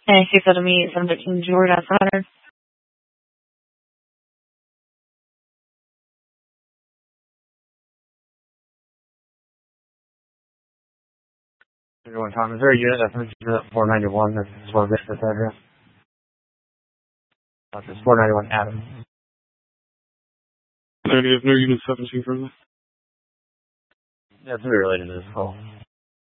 And she said to me, 713 Georgia 700. Everyone, Tom, is there a unit that's 491 that's supposed to this address? It's 491 Adam. Negative, no unit 17 further. Yeah, it's related to this call.